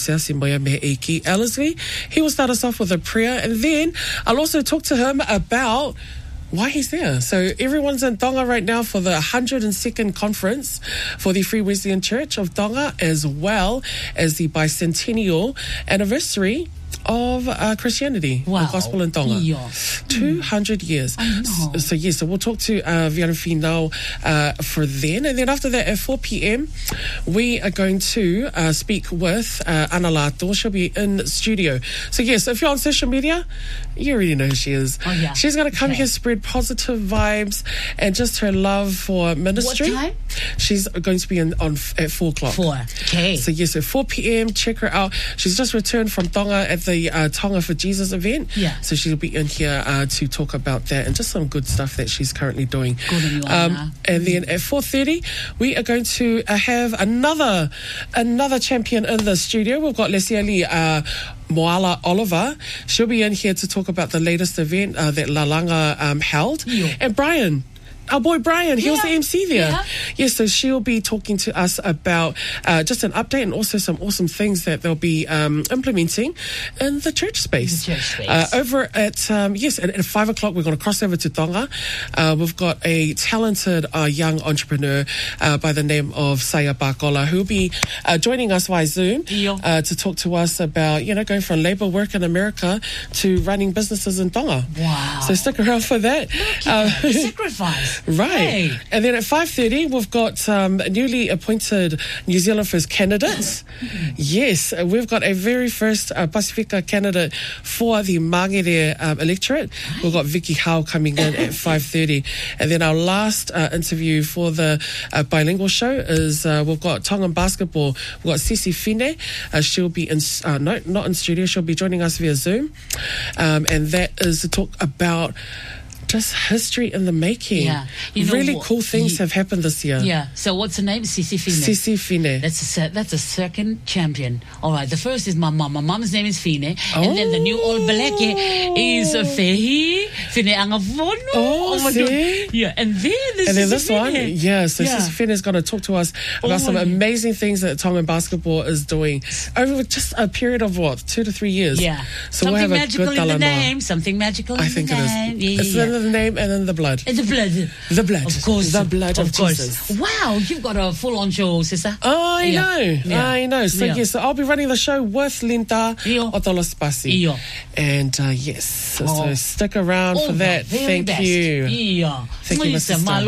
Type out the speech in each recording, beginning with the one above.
Ellerslie. He will start us off with a prayer, and then I'll also talk to him about why he's there. So everyone's in Tonga right now for the 102nd conference for the Free Wesleyan Church of Tonga, as well as the bicentennial anniversary of Christianity, the gospel in Tonga. 200 years. So we'll talk to Viana Finau for then. And then after that, at 4 p.m, we are going to speak with Ana Lato. She'll be in studio. So yes, if you're on social media, you already know who she is. She's going to come here, spread positive vibes and just her love for ministry. What time? She's going to be at 4 o'clock. 4, okay. So yes, at 4 p.m, check her out. She's just returned from Tonga at the Tonga for Jesus event. So she'll be in here to talk about that and just some good stuff that she's currently doing. And then at 4:30, we are going to have another champion in the studio. We've got Lesiali Moala Oliver. She'll be in here to talk about the latest event that Lalanga held. And Brian, our boy Brian, he was the MC there. Yes, so she'll be talking to us about just an update and also some awesome things that they'll be implementing in the church space. Over at, at 5 o'clock, we're going to cross over to Tonga. We've got a talented young entrepreneur by the name of Saya Bakola, who'll be joining us via Zoom to talk to us about, going from labor work in America to running businesses in Tonga. So stick around for that. Sacrifice. Right. Hey. And then at 5:30, we've got newly appointed New Zealand First candidates. Yes, we've got a very first Pacifica candidate for the Mangere electorate. We've got Vicky Howe coming in at 5:30. And then our last interview for the bilingual show is we've got Tongan basketball. We've got Sisi Fine. She'll be not in studio. She'll be joining us via Zoom. And that is to talk about just history in the making. Really cool things have happened this year. So what's her name? Sisi Fine. Sisi Fine. That's a second champion. All right. The first is my mom. My mom's name is Fine. And then the new old black is Fehi Fine Angavono. And then this one. So Sisi Fine is going to talk to us about some amazing things that Tongan basketball is doing over just a period of 2 to 3 years. So something we'll have magical a good in the name. Something magical in the name. I think it is. The name and then the blood. And the blood. The blood. Of course. The blood of Jesus. Wow, you've got a full-on show, sister. Oh, I know. So, so I'll be running the show with Linda Otolospasi. And, so stick around for that. Thank you. Thank you, my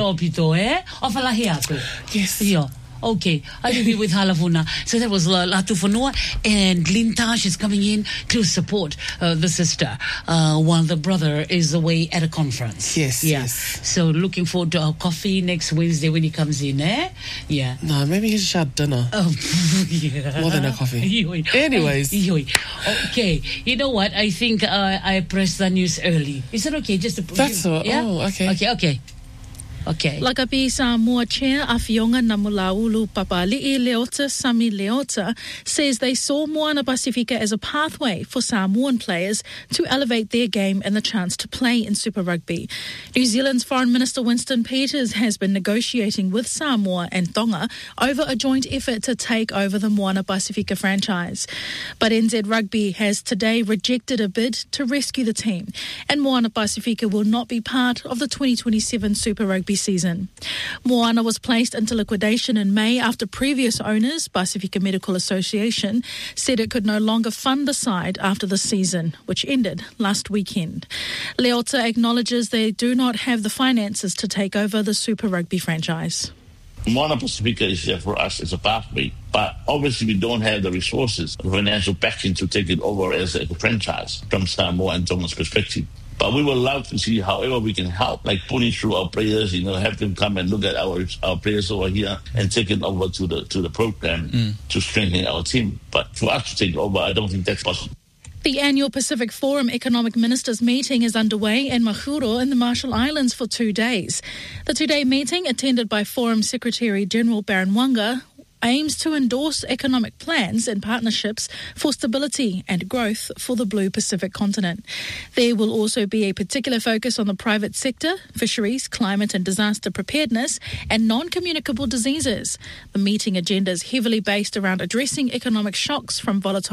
sister. Yes. Okay, I will be with Halavuna. So that was Latu Fonua, and Linta, she's coming in to support the sister while the brother is away at a conference. Yes. So looking forward to our coffee next Wednesday when he comes in, No, maybe he should have dinner. More than a coffee. Anyways. Okay, you know what? I think I pressed the news early. Is it okay just to... That's all. Oh, okay. Okay. Lakapi Samoa Chair Awhionga Namulaulu Papali'i Leota Sami Leota says they saw Moana Pacifica as a pathway for Samoan players to elevate their game and the chance to play in Super Rugby. New Zealand's Foreign Minister Winston Peters has been negotiating with Samoa and Tonga over a joint effort to take over the Moana Pacifica franchise. But NZ Rugby has today rejected a bid to rescue the team, and Moana Pacifica will not be part of the 2027 Super Rugby season. Moana was placed into liquidation in May after previous owners, Pacifica Medical Association, said it could no longer fund the side after the season, which ended last weekend. Leota acknowledges they do not have the finances to take over the Super Rugby franchise. Moana Pacifica is there for us as a pathway, but obviously we don't have the resources, the financial backing to take it over as a franchise from Samoa and Tonga's perspective. But we would love to see however we can help, like pulling through our players, have them come and look at our players over here and take it over to the program to strengthen our team. But for us to take over, I don't think that's possible. The annual Pacific Forum Economic Ministers meeting is underway in Majuro in the Marshall Islands for 2 days. The 2-day meeting, attended by Forum Secretary General Baron Wanga, aims to endorse economic plans and partnerships for stability and growth for the Blue Pacific continent. There will also be a particular focus on the private sector, fisheries, climate and disaster preparedness, and non-communicable diseases. The meeting agenda is heavily based around addressing economic shocks from volatile